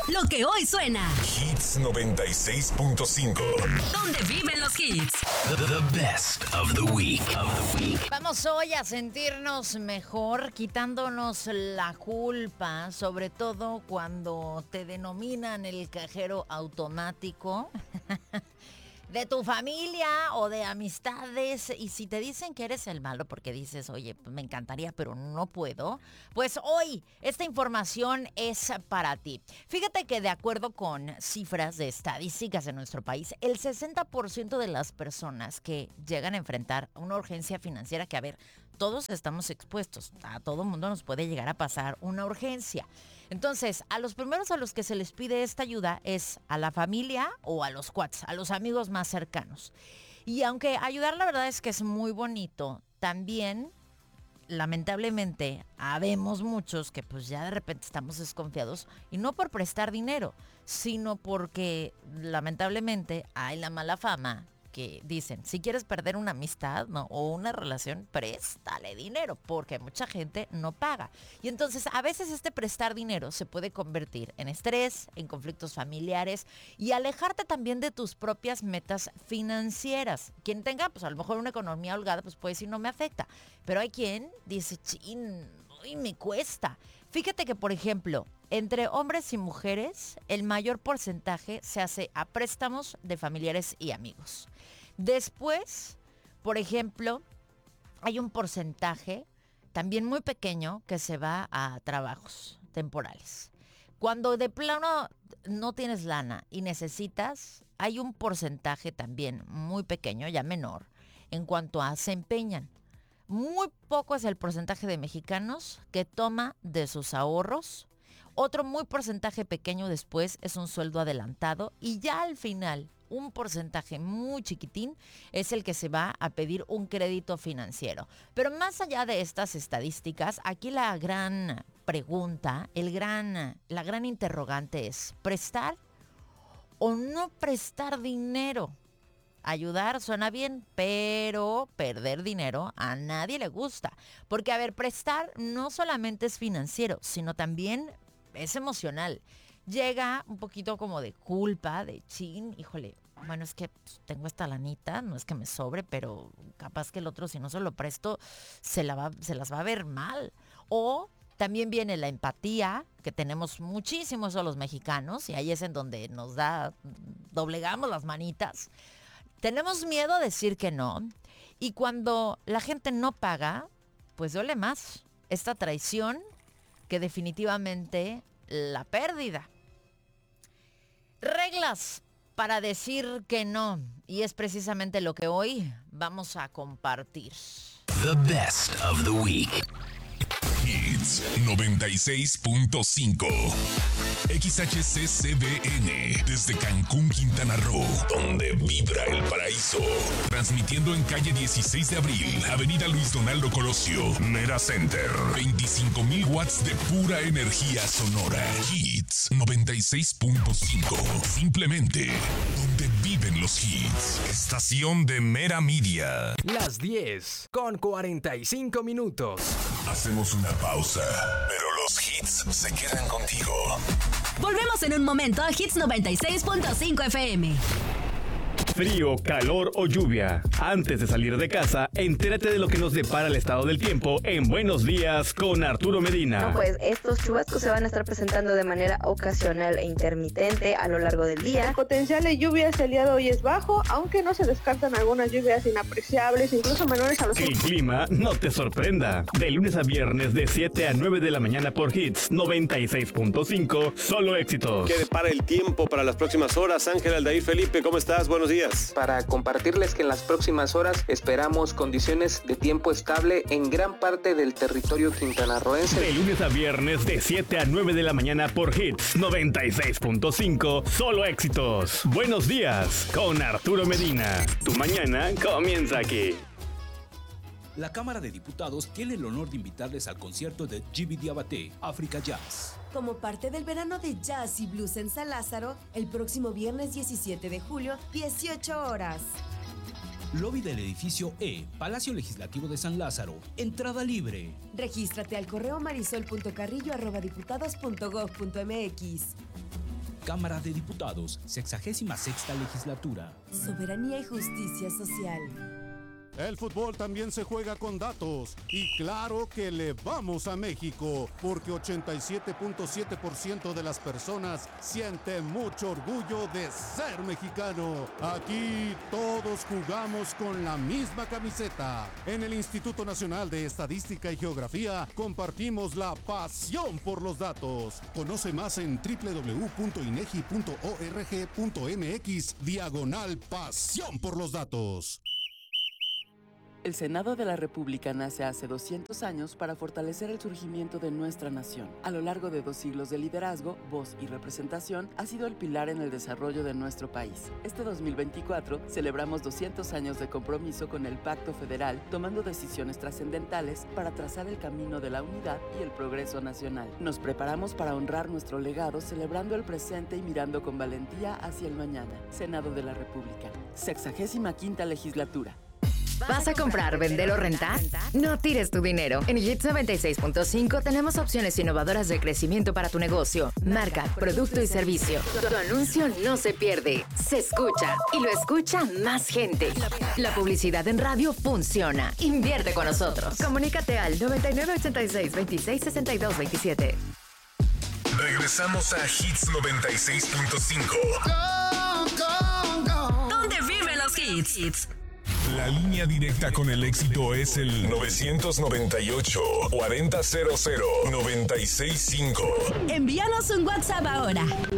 Lo que hoy suena. Hits 96.5. ¿Dónde viven los hits? The best of the week. Vamos hoy a sentirnos mejor, quitándonos la culpa, sobre todo cuando te denominan el cajero automático de tu familia o de amistades, y si te dicen que eres el malo porque dices, oye, pues me encantaría pero no puedo, pues hoy esta información es para ti. Fíjate que de acuerdo con cifras de estadísticas de nuestro país, el 60% de las personas que llegan a enfrentar una urgencia financiera, que a ver, todos estamos expuestos, a todo mundo nos puede llegar a pasar una urgencia. Entonces, a los primeros a los que se les pide esta ayuda es a la familia o a los cuates, a los amigos más cercanos. Y aunque ayudar la verdad es que es muy bonito, también lamentablemente habemos muchos que pues ya de repente estamos desconfiados, y no por prestar dinero, sino porque lamentablemente hay la mala fama que dicen, si quieres perder una amistad, ¿no?, o una relación, préstale dinero, porque mucha gente no paga. Y entonces a veces este prestar dinero se puede convertir en estrés, en conflictos familiares y alejarte también de tus propias metas financieras. Quien tenga, pues a lo mejor una economía holgada, pues puede decir, no me afecta. Pero hay quien dice, chin, uy, me cuesta. Fíjate que, por ejemplo, entre hombres y mujeres, el mayor porcentaje se hace a préstamos de familiares y amigos. Después, por ejemplo, hay un porcentaje también muy pequeño que se va a trabajos temporales. Cuando de plano no tienes lana y necesitas, hay un porcentaje también muy pequeño, ya menor, en cuanto a se empeñan. Muy poco es el porcentaje de mexicanos que toma de sus ahorros. Otro muy porcentaje pequeño después es un sueldo adelantado, y ya al final un porcentaje muy chiquitín es el que se va a pedir un crédito financiero. Pero más allá de estas estadísticas, aquí la gran pregunta, la gran interrogante es, ¿prestar o no prestar dinero? Ayudar suena bien, pero perder dinero a nadie le gusta. Porque, a ver, prestar no solamente es financiero, sino también es emocional. Llega un poquito como de culpa, de chin, híjole, bueno, es que tengo esta lanita, no es que me sobre, pero capaz que el otro, si no se lo presto, se las va a ver mal. O también viene la empatía, que tenemos muchísimos los mexicanos, y ahí es en donde doblegamos las manitas. Tenemos miedo a decir que no, y cuando la gente no paga, pues duele más esta traición que definitivamente la pérdida. Reglas para decir que no, y es precisamente lo que hoy vamos a compartir. The best of the week. Hits 96.5. XHCCBN, desde Cancún, Quintana Roo, donde vibra el paraíso. Transmitiendo en calle 16 de abril, avenida Luis Donaldo Colosio, Mera Center. 25,000 watts de pura energía sonora. Hits 96.5. Simplemente donde viven los hits. Estación de Mera Media. Las 10 con 45 minutos. Hacemos una pausa, pero los hits se quedan contigo. Volvemos en un momento a Hits 96.5 FM. Frío, calor o lluvia. Antes de salir de casa, entérate de lo que nos depara el estado del tiempo en Buenos Días con Arturo Medina. No, pues estos chubascos se van a estar presentando de manera ocasional e intermitente a lo largo del día. El potencial de lluvias el día de hoy es bajo, aunque no se descartan algunas lluvias inapreciables, incluso menores a los... Que el clima no te sorprenda. De lunes a viernes de 7 a 9 de la mañana por Hits 96.5, solo éxitos. ¿Qué depara el tiempo para las próximas horas? Ángel Aldair Felipe, ¿cómo estás? Buenos días. Para compartirles que en las próximas horas esperamos condiciones de tiempo estable en gran parte del territorio quintanarroense. De lunes a viernes de 7 a 9 de la mañana por Hits 96.5, solo éxitos. Buenos días con Arturo Medina. Tu mañana comienza aquí. La Cámara de Diputados tiene el honor de invitarles al concierto de Djiby Diabaté, Africa Jazz. Como parte del verano de Jazz y Blues en San Lázaro, el próximo viernes 17 de julio, 18 horas. Lobby del edificio E, Palacio Legislativo de San Lázaro. Entrada libre. Regístrate al correo marisol.carrillo@diputados.gov.mx. Cámara de Diputados, 66ª legislatura. Soberanía y justicia social. El fútbol también se juega con datos y claro que le vamos a México porque 87.7% de las personas sienten mucho orgullo de ser mexicano. Aquí todos jugamos con la misma camiseta. En el Instituto Nacional de Estadística y Geografía compartimos la pasión por los datos. Conoce más en www.inegi.org.mx/pasión por los datos. El Senado de la República nace hace 200 años para fortalecer el surgimiento de nuestra nación. A lo largo de 2 siglos de liderazgo, voz y representación, ha sido el pilar en el desarrollo de nuestro país. Este 2024 celebramos 200 años de compromiso con el Pacto Federal, tomando decisiones trascendentales para trazar el camino de la unidad y el progreso nacional. Nos preparamos para honrar nuestro legado, celebrando el presente y mirando con valentía hacia el mañana. Senado de la República, 65ª legislatura. ¿Vas a comprar, vender o rentar? No tires tu dinero. En Hits 96.5 tenemos opciones innovadoras de crecimiento para tu negocio, marca, producto y servicio. Tu anuncio no se pierde, se escucha y lo escucha más gente. La publicidad en radio funciona. Invierte con nosotros. Comunícate al 9986-266227. Regresamos a Hits 96.5. ¿Dónde viven los hits? La línea directa con el éxito es el 998-4000-965. Envíanos un WhatsApp ahora